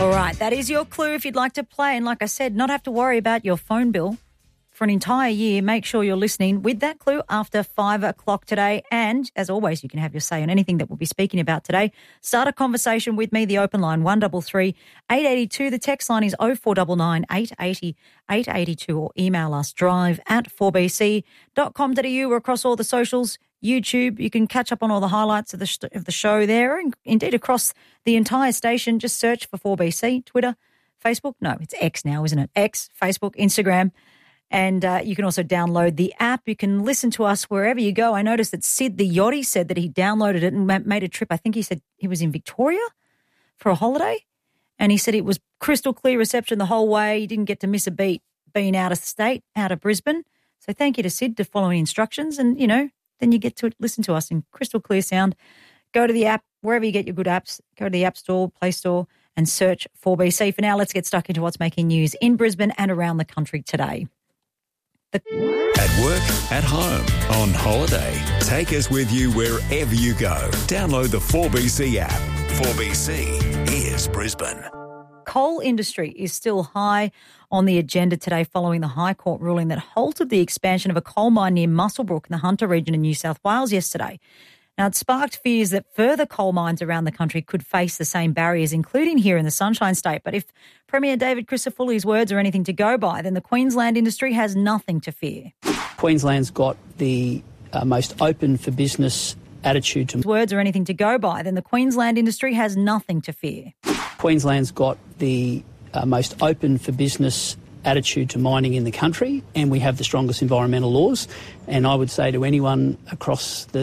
All right, that is your clue if you'd like to play. And like I said, not have to worry about your phone bill for an entire year. Make sure you're listening with that clue after 5 o'clock today. And as always, you can have your say on anything that we'll be speaking about today. Start a conversation with me, the open line 133 882. The text line is 0499 880 882, or email us drive@4bc.com.au. We're across all the socials, YouTube. You can catch up on all the highlights of the show there, and indeed across the entire station. Just search for 4BC, Twitter, Facebook. No, it's X now, isn't it? X, Facebook, Instagram. And you can also download the app. You can listen to us wherever you go. I noticed that Sid the Yachty said that he downloaded it and made a trip. I think he said he was in Victoria for a holiday. And he said it was crystal clear reception the whole way. He didn't get to miss a beat being out of state, out of Brisbane. So thank you to Sid for following instructions. And, you know, then you get to listen to us in crystal clear sound. Go to the app, wherever you get your good apps. Go to the App Store, Play Store, and search 4BC. For now, let's get stuck into what's making news in Brisbane and around the country today. At work, at home, on holiday. Take us with you wherever you go. Download the 4BC app. 4BC is Brisbane. Coal industry is still high on the agenda today following the High Court ruling that halted the expansion of a coal mine near Muswellbrook in the Hunter region in New South Wales yesterday. Now, it sparked fears that further coal mines around the country could face the same barriers, including here in the Sunshine State. But if Premier David Crisafulli's words are anything to go by, then the Queensland industry has nothing to fear. Queensland's got the most open for business attitude to... Words are anything to go by, then the Queensland industry has nothing to fear. Queensland's got the most open for business attitude to mining in the country, and we have the strongest environmental laws. And I would say to anyone across the